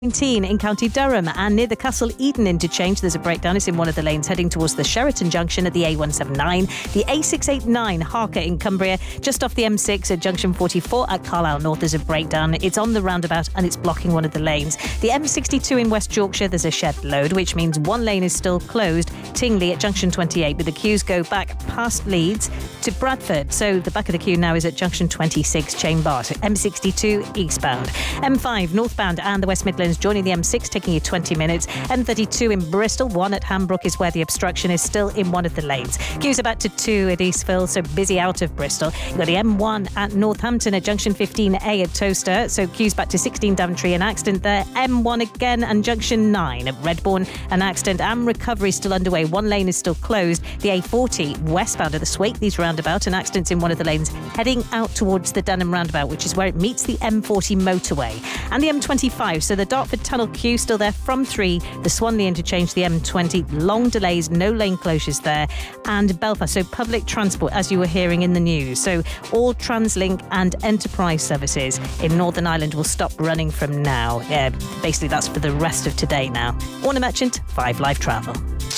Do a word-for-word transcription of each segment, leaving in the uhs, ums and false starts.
nineteen in County Durham, and near the Castle Eden interchange there's a breakdown. It's in one of the lanes heading towards the Sheraton Junction at the A one seventy-nine. The A six eighty-nine Harker in Cumbria, just off the M six at Junction forty-four at Carlisle North there's a breakdown. It's on the roundabout and it's blocking one of the lanes. The M sixty-two in West Yorkshire, there's a shed load, which means one lane is still closed. Tingley at Junction twenty-eight, but the queues go back past Leeds to Bradford. So the back of the queue now is at Junction twenty-six, Chain Bart. M sixty-two eastbound. M five northbound and the West Midlands joining the M six, taking you twenty minutes. M thirty-two in Bristol, one at Hambrook is where the obstruction is still in one of the lanes. Queues about to two at Eastville, so busy out of Bristol. You've got the M one at Northampton at Junction fifteen A at Towcester, so queues back to sixteen Daventry, an accident there. M one again and Junction nine at Redbourne, an accident and recovery still underway. One lane is still closed. The A forty westbound at the Swakethees roundabout, an accident in one of the lanes heading out towards the Dunham roundabout, which is where it meets the M forty motorway. And the M twenty-five, so the Dartford Tunnel queue still there from three, the Swanley interchange, the M twenty, long delays, no lane closures there, and Belfast. So public transport, as you were hearing in the news. So all Translink and Enterprise services in Northern Ireland will stop running from now. Yeah, basically that's for the rest of today now. Orna Merchant, Five Live Travel.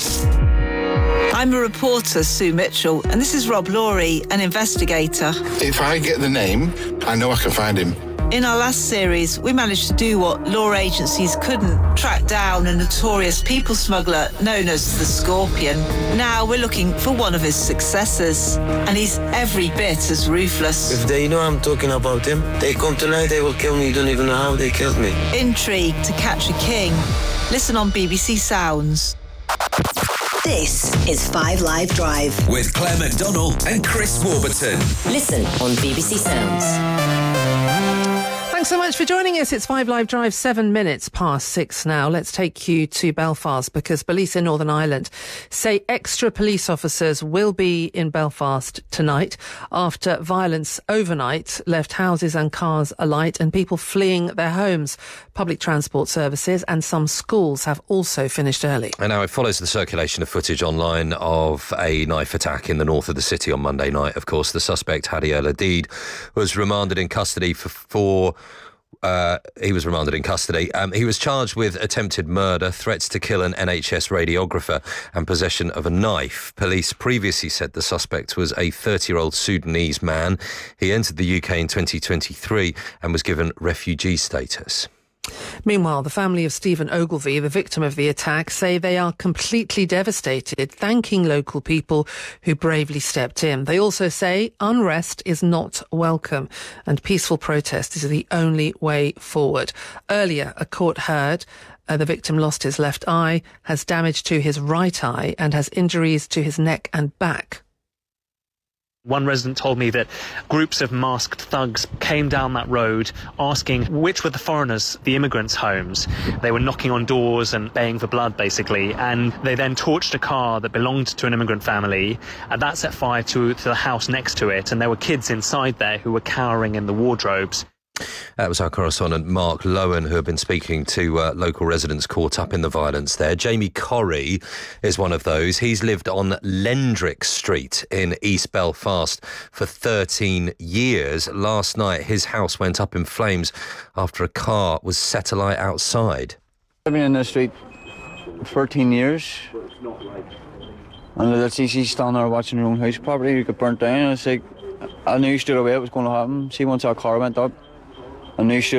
I'm a reporter, Sue Mitchell, and this is Rob Laurie, an investigator. If I get the name, I know I can find him. In our last series, we managed to do what law agencies couldn't: track down a notorious people smuggler known as the Scorpion. Now we're looking for one of his successors, and he's every bit as ruthless. If they know I'm talking about him, they come tonight, they will kill me. You don't even know how they killed me. Intrigue to catch a king. Listen on B B C Sounds. This is Five Live Drive with Claire McDonnell and Chris Warburton. Listen on B B C Sounds. Thanks so much for joining us. It's Five Live Drive, seven minutes past six now. Let's take you to Belfast, because police in Northern Ireland say extra police officers will be in Belfast tonight after violence overnight left houses and cars alight and people fleeing their homes. Public transport services and some schools have also finished early. And now it follows the circulation of footage online of a knife attack in the north of the city on Monday night. Of course, the suspect, Hadi El-Hadid, was remanded in custody for four... Uh, he was remanded in custody. Um, he was charged with attempted murder, threats to kill an N H S radiographer and possession of a knife. Police previously said the suspect was a thirty-year-old Sudanese man. He entered the U K in twenty twenty-three and was given refugee status. Meanwhile, the family of Stephen Ogilvie, the victim of the attack, say they are completely devastated, thanking local people who bravely stepped in. They also say unrest is not welcome and peaceful protest is the only way forward. Earlier, a court heard uh, the victim lost his left eye, has damage to his right eye and has injuries to his neck and back. One resident told me that groups of masked thugs came down that road asking which were the foreigners, the immigrants' homes. They were knocking on doors and baying for blood, basically, and they then torched a car that belonged to an immigrant family, and that set fire to, to the house next to it, and there were kids inside there who were cowering in the wardrobes. That was our correspondent Mark Lowen, who had been speaking to uh, local residents caught up in the violence there. Jamie Corrie is one of those. He's lived on Lendrick Street in East Belfast for thirteen years. Last night, his house went up in flames after a car was set alight outside. I've been in this street thirteen years. And let's see, she's standing there watching her own house property get burnt down. And it's like, I knew straight away it was going to happen. See, once our car went up, I knew straight